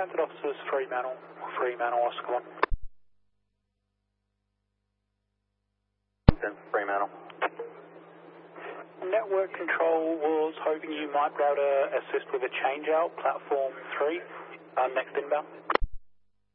Transit officers, Fremantle, Oscar 1. Fremantle. Network control was hoping you might be able to assist with a change out, platform 3, next inbound.